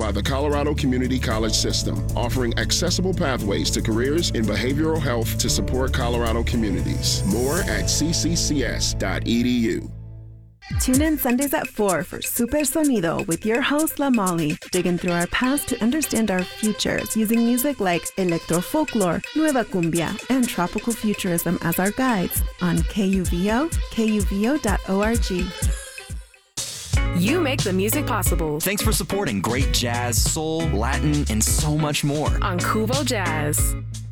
by the Colorado Community College System, offering accessible pathways to careers in behavioral health to support Colorado communities. More at cccs.edu. Tune in Sundays at 4 for Super Sonido with your host, La Molly, digging through our past to understand our futures using music like electro-folklore, nueva cumbia, and tropical futurism as our guides on KUVO, kuvo.org. You make the music possible. Thanks for supporting great jazz, soul, Latin, and so much more On Kuvo Jazz.